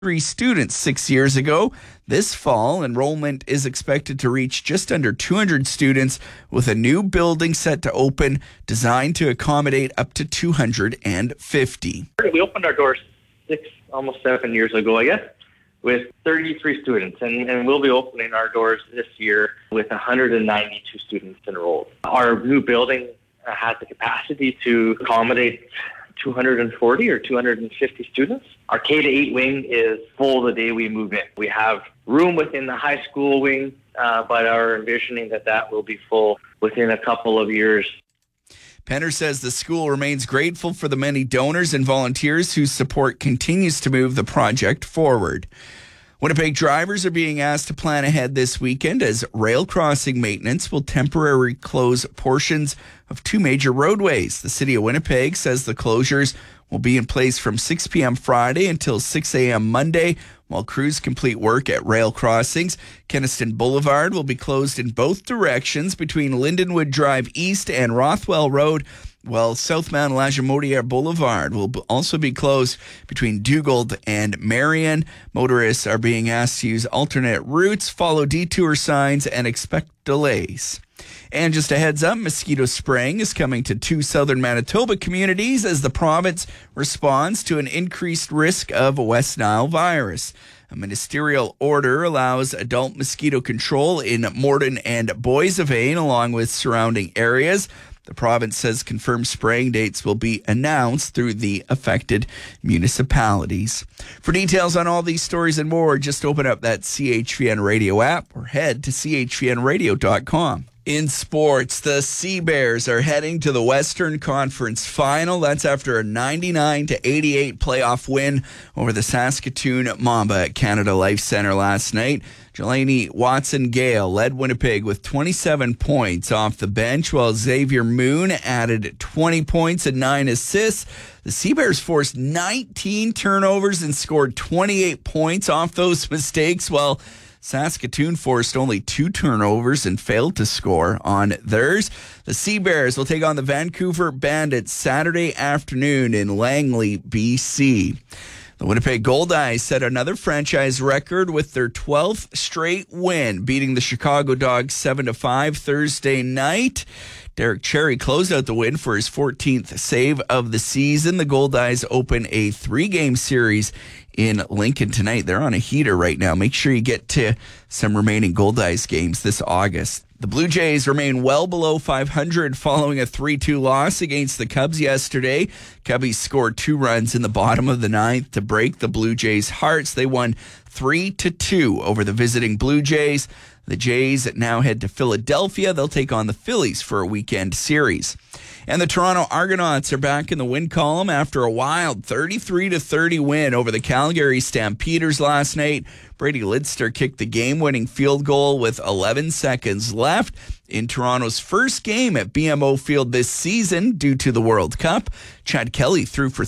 students 6 years ago. This fall, enrollment is expected to reach just under 200 students, with a new building set to open designed to accommodate up to 250. We opened our doors almost 7 years ago, I guess, with 33 students, and we'll be opening our doors this year with 192 students enrolled. Our new building has the capacity to accommodate 240 or 250 students. Our K-8 wing is full the day we move in. We have room within the high school wing, but are envisioning that will be full within a couple of years. Penner says the school remains grateful for the many donors and volunteers whose support continues to move the project forward. Winnipeg drivers are being asked to plan ahead this weekend as rail crossing maintenance will temporarily close portions of two major roadways. The City of Winnipeg says the closures will be in place from 6 p.m. Friday until 6 a.m. Monday, while crews complete work at rail crossings. Kenaston Boulevard will be closed in both directions between Lindenwood Drive East and Rothwell Road, while Southbound Lagimodiere Boulevard will also be closed between Dugald and Marion. Motorists are being asked to use alternate routes, follow detour signs, and expect delays. And just a heads up, mosquito spraying is coming to two southern Manitoba communities as the province responds to an increased risk of West Nile virus. A ministerial order allows adult mosquito control in Morden and Boissevain along with surrounding areas. The province says confirmed spraying dates will be announced through the affected municipalities. For details on all these stories and more, just open up that CHVN Radio app or head to chvnradio.com. In sports, the Sea Bears are heading to the Western Conference Final. That's after a 99-88 playoff win over the Saskatoon Mamba at Canada Life Centre last night. Jelani Watson-Gale led Winnipeg with 27 points off the bench, while Xavier Moon added 20 points and 9 assists. The Sea Bears forced 19 turnovers and scored 28 points off those mistakes, while Saskatoon forced only 2 turnovers and failed to score on theirs. The Sea Bears will take on the Vancouver Bandits Saturday afternoon in Langley, BC. The Winnipeg Goldeyes set another franchise record with their 12th straight win, beating the Chicago Dogs 7-5 Thursday night. Derek Cherry closed out the win for his 14th save of the season. The Goldeyes open a 3-game series in Lincoln tonight. They're on a heater right now. Make sure you get to some remaining Goldeyes games this August. The Blue Jays remain well below 500 following a 3-2 loss against the Cubs yesterday. Cubbies scored 2 runs in the bottom of the 9th to break the Blue Jays' hearts. They won 3-2 over the visiting Blue Jays. The Jays now head to Philadelphia. They'll take on the Phillies for a weekend series. And the Toronto Argonauts are back in the win column after a wild 33-30 win over the Calgary Stampeders last night. Brady Lidster kicked the game-winning field goal with 11 seconds left. In Toronto's first game at BMO Field this season due to the World Cup, Chad Kelly threw for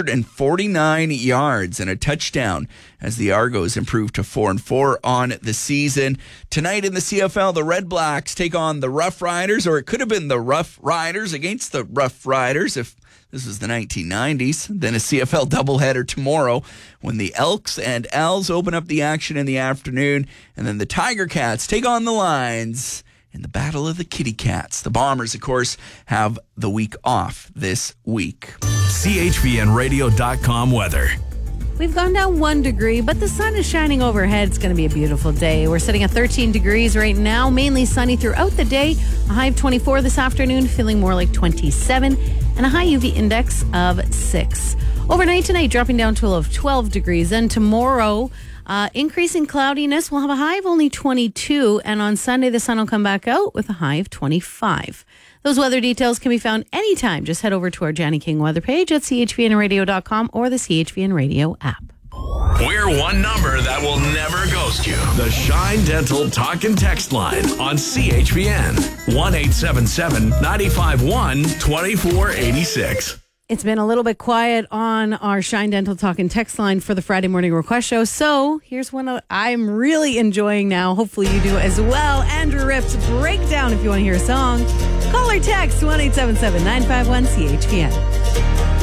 349 yards and a touchdown as the Argos improved to 4-4 on the season. Tonight in the CFL, the Red Blacks take on the Rough Riders, or it could have been the Rough Riders against the Rough Riders if this was the 1990s. Then a CFL doubleheader tomorrow when the Elks and Owls open up the action in the afternoon. And then the Tiger Cats take on the Lions in the Battle of the Kitty Cats. The Bombers, of course, have the week off this week. CHVNradio.com weather. We've gone down 1 degree, but the sun is shining overhead. It's going to be a beautiful day. We're sitting at 13 degrees right now, mainly sunny throughout the day. A high of 24 this afternoon, feeling more like 27, and a high UV index of 6. Overnight tonight, dropping down to a low of 12 degrees. Then tomorrow, increasing cloudiness. We'll have a high of only 22, and on Sunday, the sun will come back out with a high of 25. Those weather details can be found anytime. Just head over to our Johnny King weather page at chvnradio.com or the CHVN Radio app. We're one number that will never ghost you. The Shine Dental Talk and Text line on CHVN. 1-877-951-2486. It's been a little bit quiet on our Shine Dental Talk and Text line for the Friday morning request show. So here's one I'm really enjoying now. Hopefully you do as well. Andrew Ripp's Breakdown if you want to hear a song. Call or text 1-877-951-CHVN.